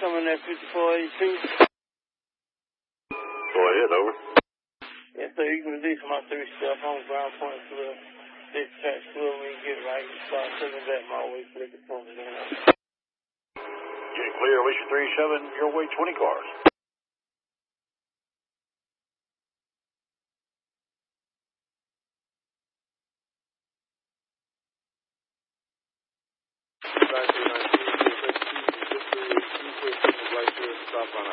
coming at 5482. Go ahead, over. Yes, sir, you can release my 3 stuff on ground point to the dispatch floor when you get right. Start taking back my way to the point. Unit clear, Alicia 37, your way 20 cars. Stop on